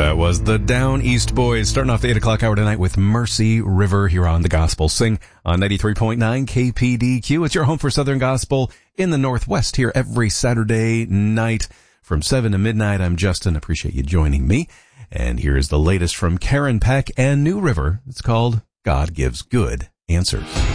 That was the Down East Boys, starting off the 8 o'clock hour tonight with Mercy River here on the Gospel Sing on 93.9 KPDQ. It's your home for Southern Gospel in the Northwest here every Saturday night from 7 to midnight. I'm Justin. Appreciate you joining me. And here's the latest from Karen Peck and New River. It's called God Gives Good Answers.